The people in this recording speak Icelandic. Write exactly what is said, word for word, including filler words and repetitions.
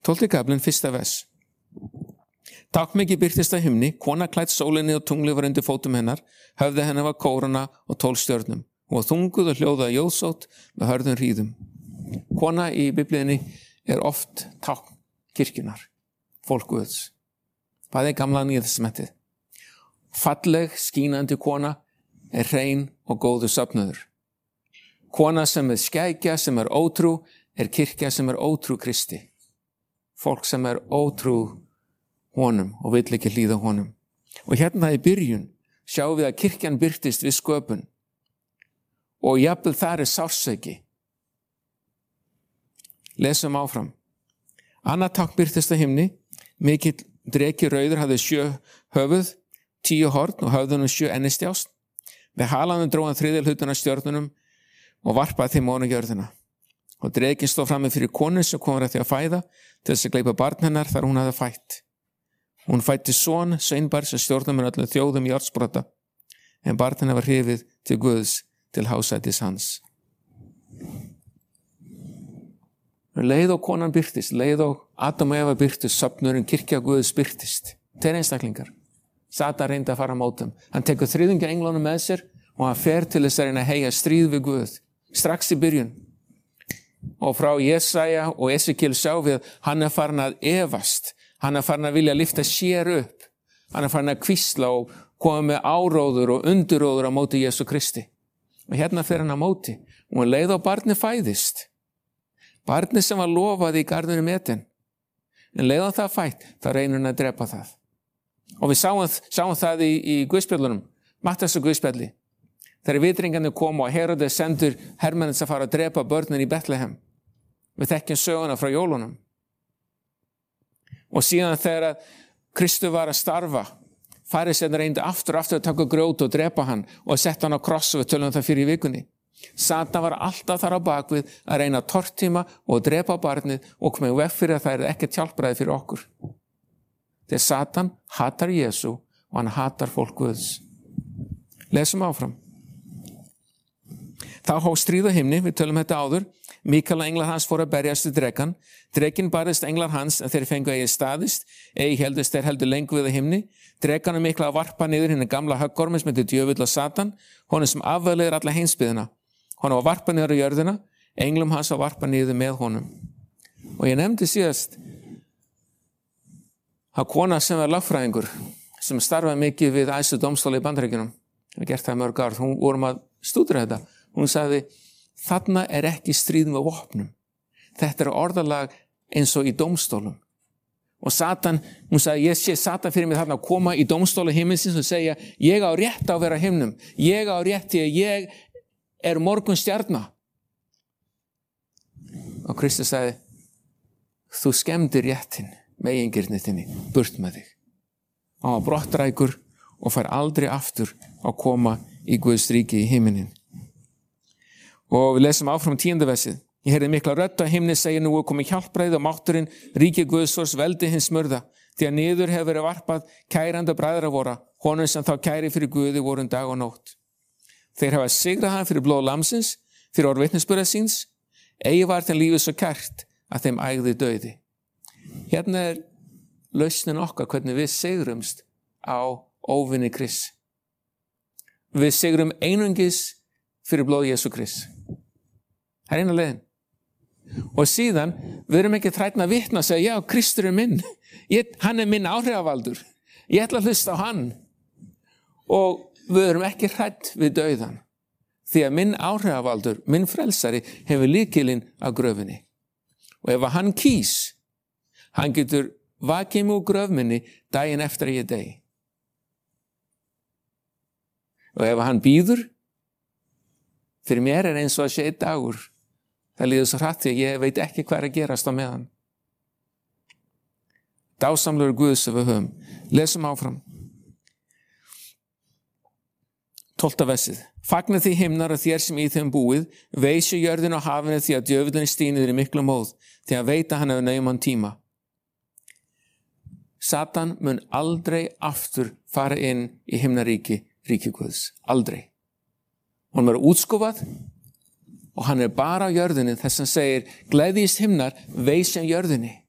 tólfti kaflinn, fyrsta vers. Táknmikið birtist á himni, kona klædd sólinni og tungli var undir fótum hennar, höfði hennar var kórana og tólf stjörnum. Hún var þunguð og hljóðaði jóðsótt með hörðum hríðum. Kona í Biblíunni er oft tákn kirkjunar, fólk Guðs. Bæði gamla Nýja testamentið. Falleg, skínandi kona er hrein og góður söfnuður. Kona sem er skækja, sem er ótrú, er kirkja sem er ótrú Kristi. Fólk sem er ótrú honum og vill ekki hlýða honum. Og hérna í byrjun sjáum við að kirkjan birtist við sköpun. Og jafnvel þar er sársauki. Lesum áfram. Annað tákn birtist á himni, mikill dreki rauður hafði sjö höfuð, tíu horn og höfðunum sjö ennistjást. Við halanum dró hann þriðja hlutan af stjörnunum og varpaði þeim ofan á jörðina. Og drekinn stóð frammi fyrir konu sem kom að því að fæða til þess að gleypa barn hennar þar hún hafði fætt. Hún fætti son, sveinbarn sem stjórnar með öllum þjóðum í járnsbrota, en barn hennar var hrifið til Guðs til hásætis hans. Leið og konan birtist, leið og Adam og Eva birtist, söfnurinn kirkja Guðs birtist. Þeir einstaklingar. Satan reyndi að fara á mótum. Hann tekur þriðjungi englunum með sér og hann fer til þess að reyna að heyja stríð við Guð. Strax í byrjun. Og frá Jesaja og Esekiel sjá við að hann er farin að efast. Hann er farin að vilja lyfta sér upp. Hann er farin að hvísla og koma með áróður og unduróður á móti Jesú Kristi. Og hérna fer hann á móti. Og hann leið á barni fæðist. Barni sem var lofað í garðinum Eden. En leið á það fætt, þá reynir hann að drepa það. Og við sáum, sáum það í, í Guðspjöllunum, Matthías og Guðspjalli. Þegar vitringarnir komu og Heródes sendur hermennins að fara að drepa börnin í Betlehem. Við þekkjum söguna frá jólunum. Og síðan þegar Kristur var að starfa, farisæarnir reyndu aftur og aftur að taka grjót og drepa hann og setta hann á kross og við tölum það fyrir í vikunni. Satan var alltaf þar á bakvið að reyna að tortíma og drepa barnið og koma í veg fyrir að það er ekkert hjálpræði fyrir okkur. Þegar Satan hatar Jesú og hann hatar fólk Guðs. Lesum áfram. Þá hóf stríð á himni, við tölum þetta áður. Míkael og englar hans fóru að berjast við drekann. Drekinn barðist englar hans en þeir fengu eigi staðist, eigi heldust þeir heldur lengur við á himni. Drekanum mikla að varpa niður hinn gamla höggormi sem heitir djöfull og Satan, honum sem afveðleiðir alla heimsbyggðina. Honum var varpa niður á jörðina, englum hans var varpa niður með honum. Og ég nefndi síðast að kona sem var lögfræðingur, sem starfaði mikið við æðstu dómstóla í Bandaríkjunum, við gert það mörg ár, hún vorum að stúdera þetta, hún sagði, þarna er ekki stríð með vopnum. Þetta er orðalag eins og í dómstólum. Og Satan, hún sagði, ég sé Satan fyrir mig þarna að koma í dómstóla himinsins og segja, ég á rétt á að vera himnum, ég á rétt því að ég er morgun stjarna. Og Kristur sagði, þú skemmdir réttin með eigingirni þinni, burt með þig. Og hann var brottrækur og fær aldrei aftur að koma í Guðs ríki í himinin. Og við lesum áfram tíunda versið. Ég heyrði mikla rödd á himni segja nú er komið hjálpræði og mátturinn, ríki Guðsvors, veldi hins smurða. Því að niður hefur verið varpað kæranda bræðra vora, honum sem þá kæri fyrir Guði voru um dag og nótt. Þeir hafa sigrað hann fyrir blóð lamsins, fyrir orð vitnisburða síns, eigi var þeim lífið svo kært að þeim ægði dauði. Hérna er lausnin okkar hvernig við sigrumst á óvinni Krists. Við sigrum einungis fyrir blóð Jesú Krists. Það er eina leiðin. Og síðan, við erum ekki þrætna að vitna og segja, já, Kristur er minn. Ég, hann er minn áhrifavaldur. Ég ætla að hlusta á hann. Og við erum ekki hrætt við dauðan. Því að minn áhrifavaldur, minn frelsari, hefur lykilinn á gröfinni. Og ef hann kýs, hann getur vakið mig úr gröfminni daginn eftir að ég dey. Og ef hann býður, fyrir mér er eins og að sé einn dagur. Það líður svo hratt því að ég veit ekki hvað er að gerast á meðan. Dásamlegur Guð sem við höfum. Lesum áfram. Tólfta versið. Fagna því himnar og þér sem í þeim búið, veisu jörðin og hafinu því að djöfullin stínir í miklu móð, því að veita hann hefur nauman tíma. Satan mun aldrei aftur fara inn í himnaríki, ríki Guðs. Aldrei. Hann var útskúfað og hann er bara á jörðinni þess að segir, gleðjist himnar, veisja jörðinni.